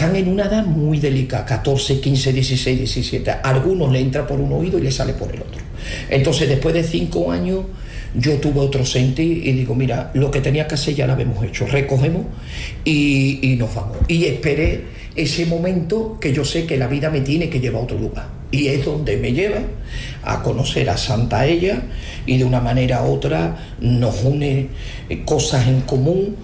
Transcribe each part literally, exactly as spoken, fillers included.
están en una edad muy delicada, catorce, quince, dieciséis, diecisiete. A algunos le entra por un oído y le sale por el otro. Entonces, después de cinco años, yo tuve otro sentir y digo, mira, lo que tenía que hacer ya lo habíamos hecho, recogemos y, y nos vamos. Y esperé ese momento que yo sé que la vida me tiene que llevar a otro lugar. Y es donde me lleva a conocer a Santa Ella, y de una manera u otra nos une cosas en común.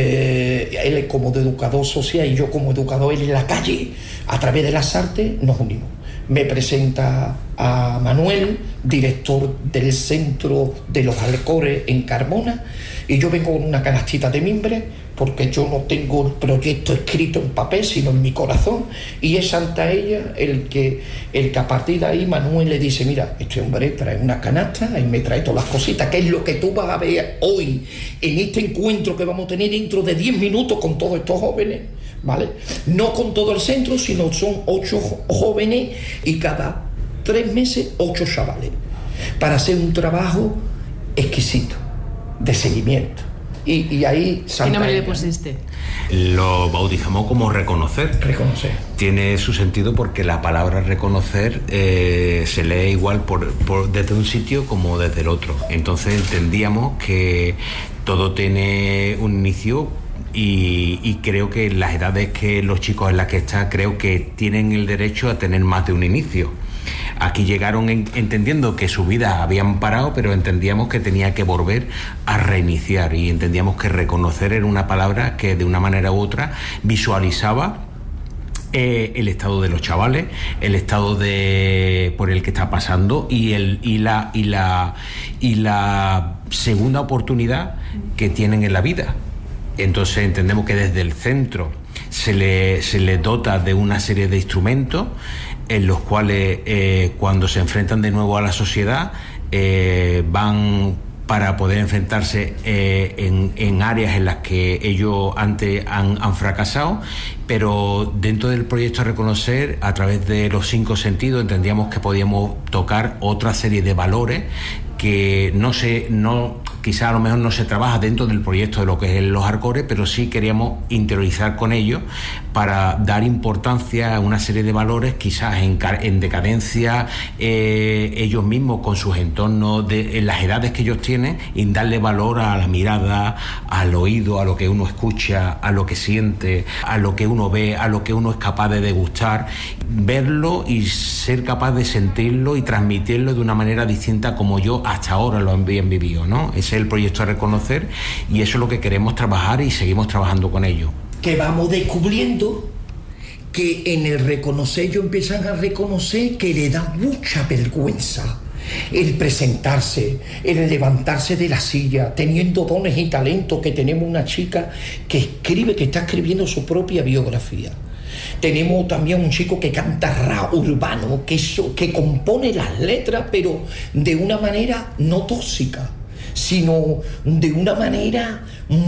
Eh, él es como de educador social y yo como educador, él en la calle, a través de las artes nos unimos. Me presenta a Manuel, director del Centro de los Alcores en Carmona, y yo vengo con una canastita de mimbre porque yo no tengo el proyecto escrito en papel sino en mi corazón, y es Santa Ella el que, el que a partir de ahí Manuel le dice, mira, este hombre trae una canasta y me trae todas las cositas, que es lo que tú vas a ver hoy en este encuentro que vamos a tener dentro de diez minutos con todos estos jóvenes, ¿vale? No con todo el centro, sino son ocho jóvenes y cada tres meses ocho chavales, para hacer un trabajo exquisito de seguimiento. Y, y ahí Santa ¿Qué nombre Ella, le pusiste? Lo bautizamos como reconocer. Reconocer. Tiene su sentido porque la palabra reconocer eh, se lee igual por, por, desde un sitio como desde el otro. Entonces entendíamos que todo tiene un inicio. Y, y creo que las edades que los chicos en las que están, creo que tienen el derecho a tener más de un inicio. Aquí llegaron en, entendiendo que su vida habían parado, pero entendíamos que tenía que volver a reiniciar, y entendíamos que reconocer era una palabra que de una manera u otra visualizaba eh, el estado de los chavales, el estado de por el que está pasando y el y la y la y la segunda oportunidad que tienen en la vida. Entonces entendemos que desde el centro se le, se le dota de una serie de instrumentos en los cuales eh, cuando se enfrentan de nuevo a la sociedad eh, van para poder enfrentarse eh, en, en áreas en las que ellos antes han, han fracasado, pero dentro del proyecto Reconocer, a través de los cinco sentidos, entendíamos que podíamos tocar otra serie de valores que no se, no, quizá a lo mejor no se trabaja dentro del proyecto de lo que es los Alcores, pero sí queríamos interiorizar con ellos para dar importancia a una serie de valores quizás en, en decadencia, eh, ellos mismos con sus entornos, de, en las edades que ellos tienen, y darle valor a la mirada, al oído, a lo que uno escucha, a lo que siente, a lo que uno ve, a lo que uno es capaz de degustar, verlo y ser capaz de sentirlo y transmitirlo de una manera distinta como yo hasta ahora lo han bien vivido, ¿no? Ese es el proyecto de Reconocer, y eso es lo que queremos trabajar y seguimos trabajando con ello. Que vamos descubriendo que en el reconocer ellos empiezan a reconocer que le da mucha vergüenza el presentarse, el levantarse de la silla, teniendo dones y talentos, que tenemos una chica que escribe, que está escribiendo su propia biografía. Tenemos también un chico que canta rap urbano, que, so, que compone las letras, pero de una manera no tóxica, sino de una manera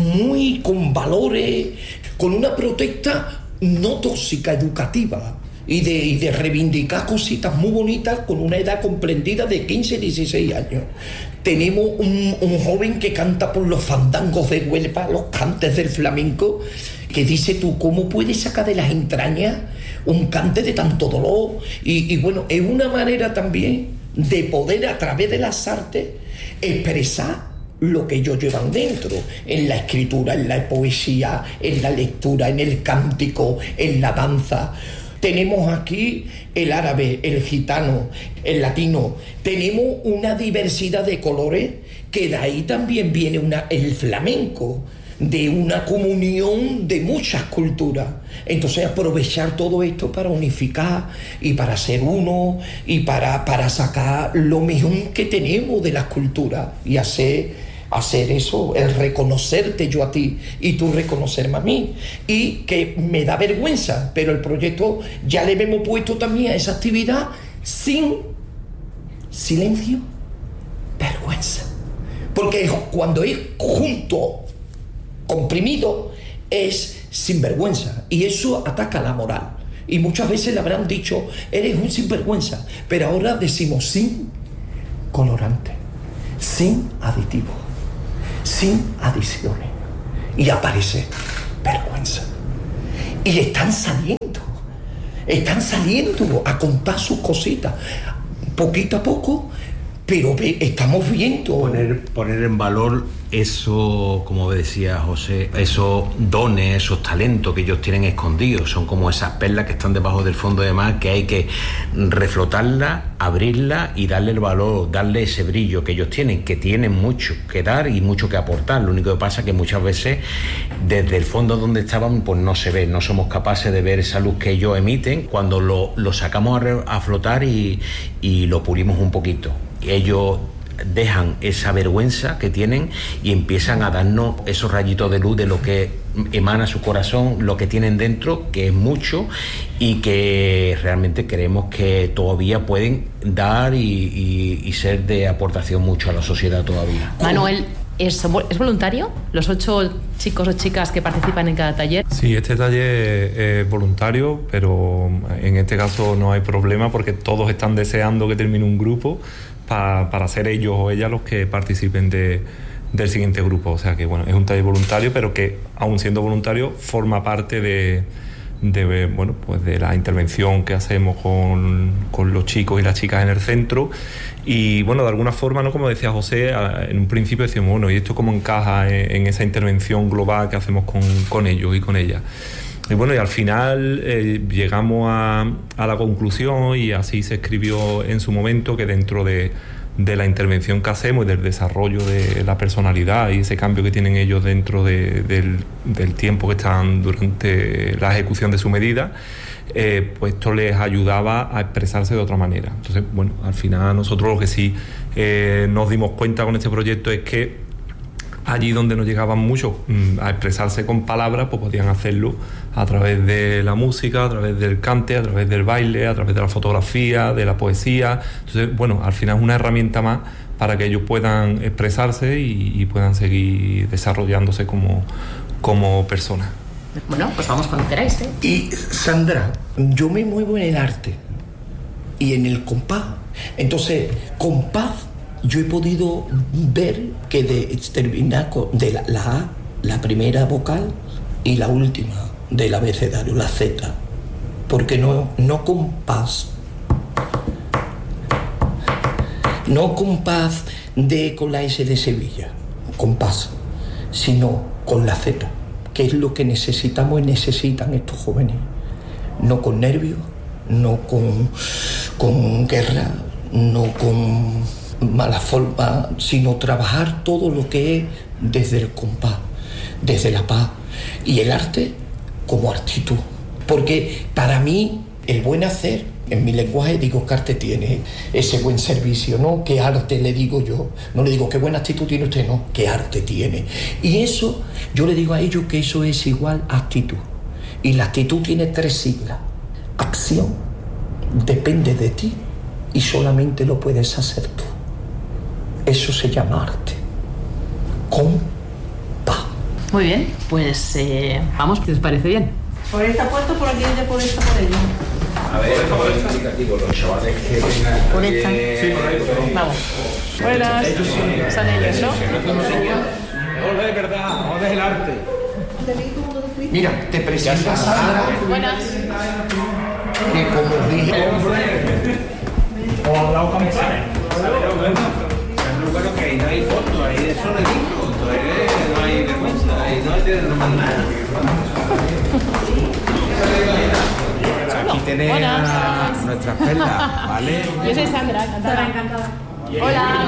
muy con valores, con una protesta no tóxica, educativa, y de, y de reivindicar cositas muy bonitas con una edad comprendida de quince, dieciséis años. Tenemos un, un joven que canta por los fandangos de Huelva, los cantes del flamenco, que dice tú, ¿cómo puedes sacar de las entrañas un cante de tanto dolor? Y, y bueno, es una manera también de poder, a través de las artes, expresar lo que ellos llevan dentro, en la escritura, en la poesía, en la lectura, en el cántico, en la danza. Tenemos aquí el árabe, el gitano, el latino. Tenemos una diversidad de colores, que de ahí también viene una, el flamenco, de una comunión de muchas culturas. Entonces aprovechar todo esto para unificar y para ser uno y para, para sacar lo mejor que tenemos de las culturas y hacer... hacer eso, el reconocerte yo a ti y tú reconocerme a mí, y que me da vergüenza, pero el proyecto ya le hemos puesto también a esa actividad sin silencio, vergüenza, porque cuando es junto, comprimido, es sinvergüenza, y eso ataca la moral, y muchas veces le habrán dicho eres un sinvergüenza, pero ahora decimos sin colorante, sin aditivo, sin adiciones, y aparece vergüenza, y le están saliendo están saliendo a contar sus cositas, poquito a poco, pero ve, estamos viendo. Poner, poner en valor eso, como decía José, esos dones, esos talentos que ellos tienen escondidos, son como esas perlas que están debajo del fondo de mar, que hay que reflotarlas, abrirlas y darle el valor, darle ese brillo que ellos tienen, que tienen mucho que dar y mucho que aportar. Lo único que pasa es que muchas veces desde el fondo donde estaban pues no se ve, no somos capaces de ver esa luz que ellos emiten cuando lo, lo sacamos a, re, a flotar y, y lo pulimos un poquito. Ellos dejan esa vergüenza que tienen y empiezan a darnos esos rayitos de luz de lo que emana su corazón, lo que tienen dentro, que es mucho y que realmente creemos que todavía pueden dar y, y, y ser de aportación mucho a la sociedad todavía. Manuel, ¿es, ¿es voluntario? ¿Los ocho chicos o chicas que participan en cada taller? Sí, este taller es voluntario, pero en este caso no hay problema porque todos están deseando que termine un grupo para, para ser ellos o ellas los que participen de, del siguiente grupo. O sea que bueno, es un taller voluntario, pero que aún siendo voluntario forma parte de, de, bueno, pues de la intervención que hacemos con, con los chicos y las chicas en el centro. Y bueno, de alguna forma, ¿no? Como decía José, en un principio decíamos, bueno, ¿y esto cómo encaja en, en esa intervención global que hacemos con, con ellos y con ellas? Y bueno, y al final eh, llegamos a, a la conclusión, y así se escribió en su momento, que dentro de, de la intervención que hacemos y del desarrollo de la personalidad y ese cambio que tienen ellos dentro de, del, del tiempo que están durante la ejecución de su medida, eh, pues esto les ayudaba a expresarse de otra manera. Entonces, bueno, al final nosotros lo que sí eh, nos dimos cuenta con este proyecto es que allí donde no llegaban mucho mmm, a expresarse con palabras, pues podían hacerlo a través de la música, a través del cante, a través del baile, a través de la fotografía, de la poesía. Entonces, bueno, al final es una herramienta más para que ellos puedan expresarse y, y puedan seguir desarrollándose como, como personas. Bueno, pues vamos cuando queráis, ¿eh? Y Sandra, yo me muevo en el arte y en el compás. Entonces, compás, yo he podido ver que de terminar con de la, la A, la primera vocal, y la última del abecedario, la Z, porque no, no compás, no compás de con la S de Sevilla, compás, sino con la Z, que es lo que necesitamos y necesitan estos jóvenes, no con nervios, no con, con guerra, no con mala forma, sino trabajar todo lo que es desde el compás, desde la paz, y el arte como actitud. Porque para mí el buen hacer, en mi lenguaje digo que arte tiene ese buen servicio, ¿no? ¿Qué arte le digo yo? No le digo qué buena actitud tiene usted, no, qué arte tiene. Y eso, yo le digo a ellos que eso es igual a actitud. Y la actitud tiene tres siglas. Acción, depende de ti y solamente lo puedes hacer tú. Eso se llama arte. Compa. Muy bien, pues eh, vamos, ¿qué os parece bien? Por esta puerta, por aquí, ya por esta, por ella. A ver, por explicativo, los chavales que vengan. Por esta. Sí, por ahí. Vamos. Buenas. Son ellos, ¿no? No es verdad, no es el arte. Mira, te presentas Sandra, Buenas. que como dije... O al lado campana. Bueno, que ahí no hay foto, ahí eso no es foto, ahí no hay vergüenza, ahí no hay que más nada. Aquí tenéis a nuestras perlas, ¿vale? Yo soy Sandra, encantada. encantada. Hola.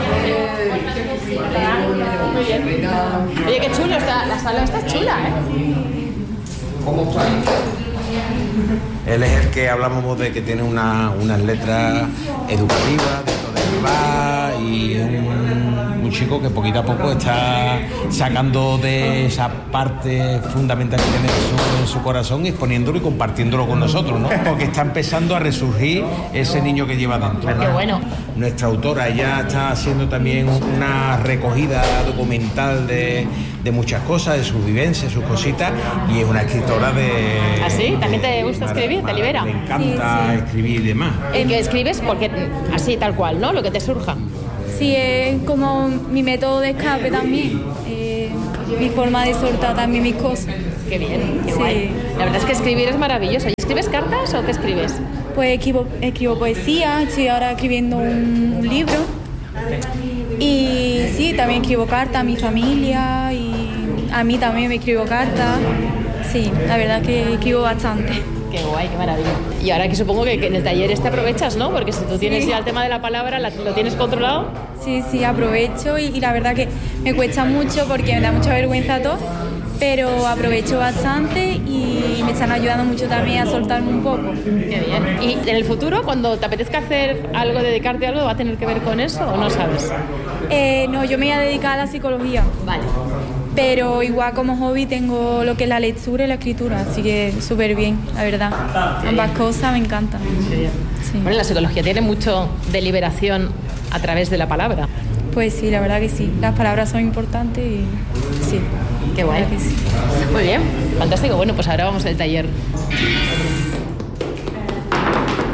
Muy bien. Oye, qué chulo está, la sala está chula, ¿eh? ¿Cómo está? Él es el que hablamos de que tiene una, unas letras educativas dentro del bar, y es un, un chico que poquito a poco está sacando de esa parte fundamental que tiene en su, en su corazón y exponiéndolo y compartiéndolo con nosotros, ¿no? Porque está empezando a resurgir ese niño que lleva dentro, ¿no? Qué bueno. Nuestra autora, ella está haciendo también una recogida documental de, de muchas cosas, de sus vivencias, sus cositas, y es una escritora de... ¿Ah, sí? ¿También te gusta escribir? ¿Te libera? Le encanta sí, sí. escribir y demás. El que escribes porque así tal cual, ¿no? Lo que te surja. Sí, es como mi método de escape también, eh, mi forma de soltar también mis cosas. Qué bien, qué Sí. guay. La verdad es que escribir es maravilloso. ¿Y escribes cartas o qué escribes? Pues escribo, escribo poesía, estoy ahora escribiendo un, un libro. Y sí, también escribo cartas a mi familia y a mí también me escribo cartas. Sí, la verdad que escribo bastante. Qué guay, qué maravilla. Y ahora que supongo que, que en el taller este aprovechas, ¿no? Porque si tú tienes Sí. ya el tema de la palabra, la- lo tienes controlado. Sí, sí, aprovecho y, y la verdad que me cuesta mucho porque me da mucha vergüenza todo, pero aprovecho bastante y me están ayudando mucho también a soltarme un poco. Qué bien. ¿Y en el futuro, cuando te apetezca hacer algo, dedicarte a algo, va a tener que ver con eso o no sabes? Eh, no, yo me voy a dedicar a la psicología. Vale. Pero igual como hobby tengo lo que es la lectura y la escritura, así que súper bien, la verdad. Ambas cosas me encantan. Sí. Bueno, la psicología tiene mucho de liberación a través de la palabra. Pues sí, la verdad que sí. Las palabras son importantes y sí. Qué guay. La verdad que sí. Muy bien, fantástico. Bueno, pues ahora vamos al taller.